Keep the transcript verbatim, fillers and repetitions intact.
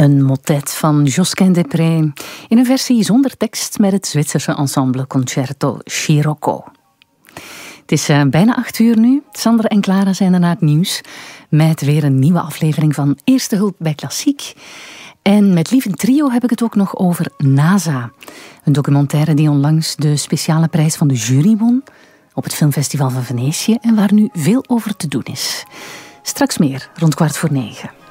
Een motet van Josquin des Prez in een versie zonder tekst met het Zwitserse ensemble Concerto Scirocco. Het is uh, bijna acht uur nu. Sander en Clara zijn er na het nieuws met weer een nieuwe aflevering van Eerste Hulp bij Klassiek. En met Lieve Trio heb ik het ook nog over NASA. Een documentaire die onlangs de speciale prijs van de jury won op het filmfestival van Venetië en waar nu veel over te doen is. Straks meer, rond kwart voor negen.